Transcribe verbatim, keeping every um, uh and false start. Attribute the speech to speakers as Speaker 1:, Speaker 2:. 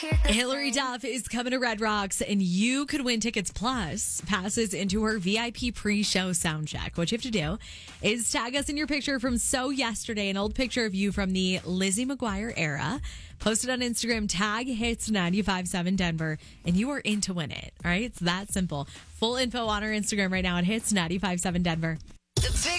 Speaker 1: Hillary Duff is coming to Red Rocks, and you could win tickets plus passes into her V I P pre-show sound check. What you have to do is tag us in your picture from So Yesterday, an old picture of you from the Lizzie McGuire era. Post it on Instagram, tag Hits ninety-five point seven Denver, and you are in to win it. All right? It's that simple. Full info on our Instagram right now at Hits ninety-five point seven Denver.
Speaker 2: The Big